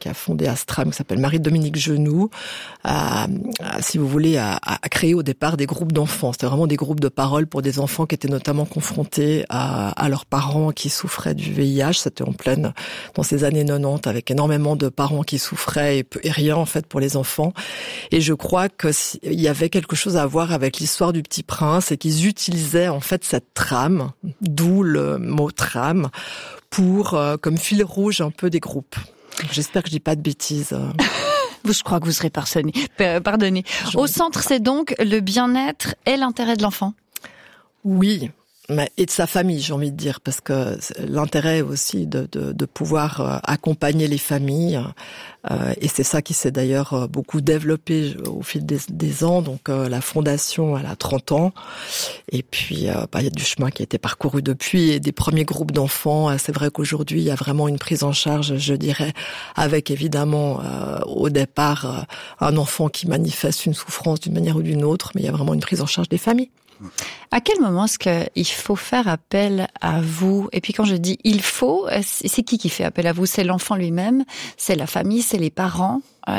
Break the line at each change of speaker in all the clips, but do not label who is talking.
qui a fondé Astram, qui s'appelle Marie-Dominique Genoux, si vous voulez, a créé au départ des groupes d'enfants. C'était vraiment des groupes de parole pour des enfants qui étaient notamment confrontés à leurs parents qui souffraient du VIH. C'était en pleine, dans ces années 90, avec énormément de parents qui souffraient et rien, en fait, pour les enfants. Et je crois qu'il y avait quelque chose à voir avec l'histoire du Petit Prince et qu'ils utilisaient, en fait, cette trame, d'où le mot trame, pour comme fil rouge un peu des groupes. J'espère que je dis pas de bêtises.
Je crois que vous serez pardonné. Au centre, c'est donc le bien-être et l'intérêt de l'enfant.
Oui. Et de sa famille, j'ai envie de dire, parce que l'intérêt aussi de pouvoir accompagner les familles, et c'est ça qui s'est d'ailleurs beaucoup développé au fil des ans. Donc la fondation, elle a 30 ans, et puis il y a du chemin qui a été parcouru depuis, et des premiers groupes d'enfants. C'est vrai qu'aujourd'hui, il y a vraiment une prise en charge, je dirais, avec évidemment au départ un enfant qui manifeste une souffrance d'une manière ou d'une autre, mais il y a vraiment une prise en charge des familles.
À quel moment est-ce qu'il faut faire appel à vous? Et puis quand je dis il faut, c'est qui fait appel à vous? C'est l'enfant lui-même? C'est la famille? C'est les parents?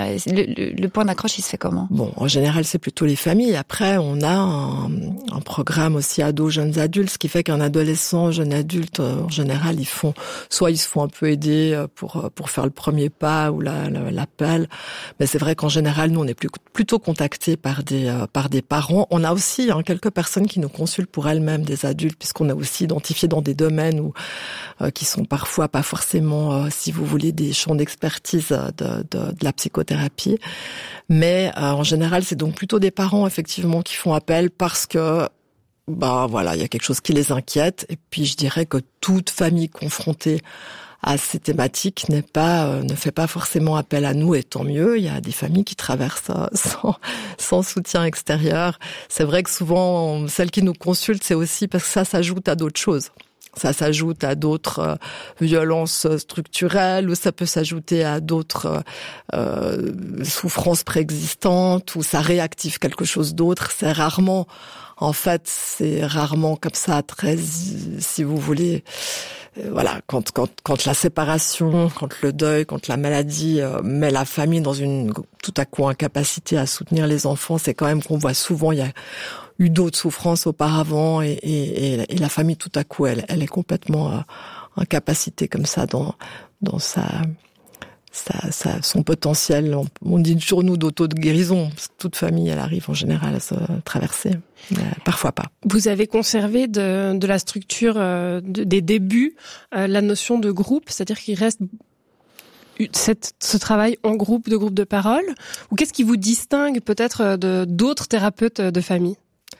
Le point d'accroche, il se fait comment?
Bon, en général, c'est plutôt les familles. Après, on a un programme aussi ados, jeunes adultes, ce qui fait qu'un adolescent, jeune adulte, en général, ils se font un peu aider pour faire le premier pas ou l'appel. Mais c'est vrai qu'en général, nous, on est plutôt contactés par des parents. On a aussi quelques personnes qui nous consultent pour elles-mêmes, des adultes, puisqu'on a aussi identifié dans des domaines qui sont parfois pas forcément, si vous voulez, des champs d'expertise de la psychothérapie. Mais en général, c'est donc plutôt des parents, effectivement, qui font appel parce que il y a quelque chose qui les inquiète. Et puis, je dirais que toute famille confrontée à ces thématiques ne fait pas forcément appel à nous, et tant mieux. Il y a des familles qui traversent sans soutien extérieur. C'est vrai que souvent, celles qui nous consultent, c'est aussi parce que ça s'ajoute à d'autres choses. Ça s'ajoute à d'autres violences structurelles, ou ça peut s'ajouter à d'autres souffrances préexistantes, ou ça réactive quelque chose d'autre. C'est rarement comme ça, très, si vous voulez, quand la séparation, quand le deuil, quand la maladie met la famille dans une tout à coup incapacité à soutenir les enfants, c'est quand même qu'on voit souvent, il y a eu d'autres souffrances auparavant, et la famille tout à coup, elle est complètement incapacitée comme ça dans son potentiel. On dit toujours nous d'auto-guérison, parce que toute famille, elle arrive en général à se traverser, mais parfois pas.
Vous avez conservé de la structure des débuts la notion de groupe, c'est-à-dire qu'il reste ce travail en groupe de parole, ou qu'est-ce qui vous distingue peut-être d'autres thérapeutes de famille?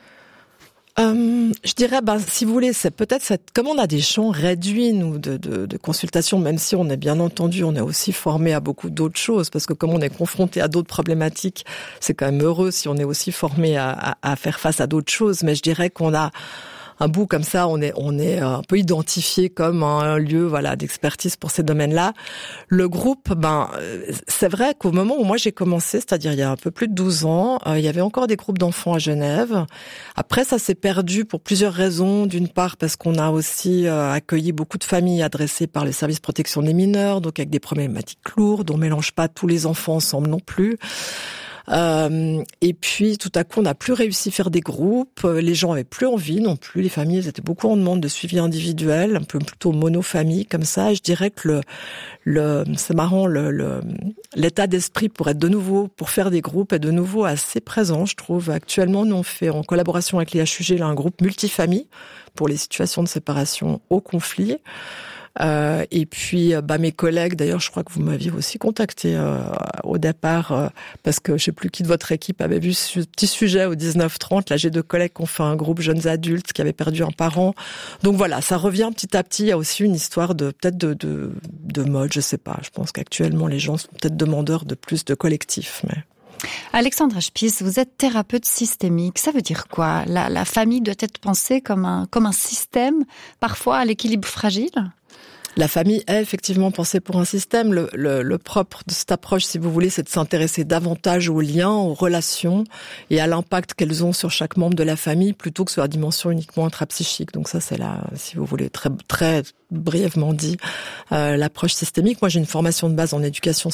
Je dirais, si vous voulez, c'est peut-être comme on a des champs réduits, nous, de consultation, même si on est bien entendu, on est aussi formé à beaucoup d'autres choses, parce que comme on est confronté à d'autres problématiques, c'est quand même heureux si on est aussi formé à faire face à d'autres choses. Mais je dirais qu'on a un bout comme ça, on est un peu identifié comme un lieu, d'expertise pour ces domaines-là. Le groupe, c'est vrai qu'au moment où moi j'ai commencé, c'est-à-dire il y a un peu plus de 12 ans, il y avait encore des groupes d'enfants à Genève. Après, ça s'est perdu pour plusieurs raisons. D'une part, parce qu'on a aussi accueilli beaucoup de familles adressées par les services de protection des mineurs, donc avec des problématiques lourdes. On mélange pas tous les enfants ensemble non plus. Et puis tout à coup on n'a plus réussi à faire des groupes, les gens avaient plus envie non plus, les familles elles étaient beaucoup en demande de suivi individuel, un peu plutôt monofamille comme ça. Et je dirais que c'est marrant, l'état d'esprit pour faire des groupes est de nouveau assez présent, je trouve. Actuellement, nous on fait en collaboration avec l'IHUG un groupe multifamille pour les situations de séparation au conflit. Et puis mes collègues, d'ailleurs je crois que vous m'aviez aussi contacté au départ parce que je sais plus qui de votre équipe avait vu ce petit sujet au 19-30. Là j'ai 2 collègues qui ont fait un groupe jeunes adultes qui avaient perdu un parent. Donc voilà, ça revient petit à petit. Il y a aussi une histoire de mode, je sais pas. Je pense qu'actuellement les gens sont peut-être demandeurs de plus de collectifs, mais...
Alexandra Spies, vous êtes thérapeute systémique. Ça veut dire quoi? La famille doit être pensée comme un système, parfois à l'équilibre fragile?
La famille est effectivement pensée pour un système. Le propre de cette approche, si vous voulez, c'est de s'intéresser davantage aux liens, aux relations et à l'impact qu'elles ont sur chaque membre de la famille, plutôt que sur la dimension uniquement intrapsychique. Donc ça, c'est là, si vous voulez, très, très brièvement dit, l'approche systémique. Moi, j'ai une formation de base en éducation